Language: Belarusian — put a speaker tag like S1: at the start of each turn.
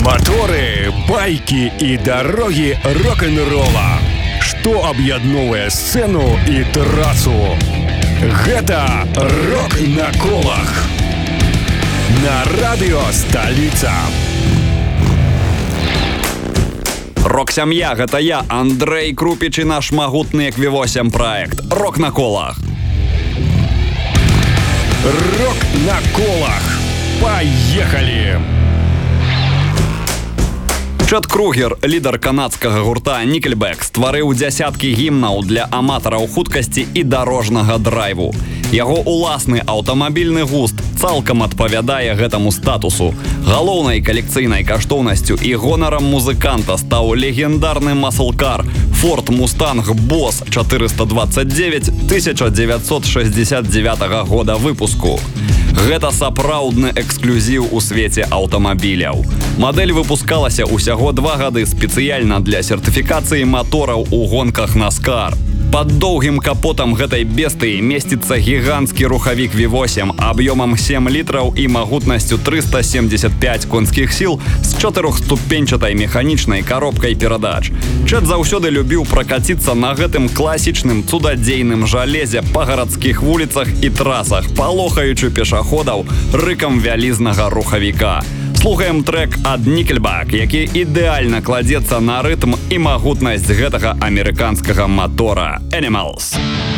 S1: Моторы, байки и дороги рок-н-ролла. Что объединяет сцену и трассу? Это «Рок на колах» на радио «Столица».
S2: Рок-сям'я, гэта я, Андрей Крупіч і наш магутны Экві-8 праект «Рок на колах».
S1: «Рок на колах». Поехали!
S2: Чэт Кругер, лідар канадскага гурта Nickelback, стварыў дзясяткі гімнаў для аматараў хуткасці і дарожнага драйву. Яго уласны аўтамабільны густ цалкам адпавядае гэтаму статусу. Галоўнай калекцыйнай каштоўнасцю і гонарам музыканта стаў легендарны маслкар Ford Mustang Boss 429 1969 года выпуску. Гэта сапраўдны эксклюзіў у свеце аўтамабіляў. Мадэль выпускалася ўсяго 2 гады спецыяльна для сертыфікацыі матораў у гонках NASCAR. Пад доўгім капотам гэтай бестыі месціцца гіганцкі рухавік V8 аб'ёмам 7 літраў і магутнасцю 375 конскіх сіл з 4-ступеньчатай механічнай коробкай перадач. Чэт заўсёды любіў пракаціцца на гэтым класічным цудадзейным жалезе па гарадскіх вуліцах і трасах, палохаючы пешаходаў рыкам вялізнага рухавіка. Слухаем трек ад Nickelback, які ідэальна кладзецца на рытм і магутнасць гэтага амерыканскага мотора «Animals».